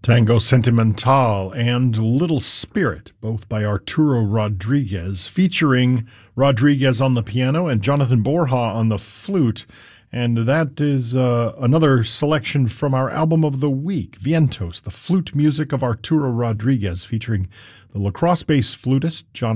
Tango Sentimental and Little Spirit, both by Arturo Rodriguez, featuring Rodriguez on the piano and Jonathan Borja on the flute. And that is another selection from our album of the week, Vientos, the flute music of Arturo Rodriguez, featuring the La Crosse-based flutist Jonathan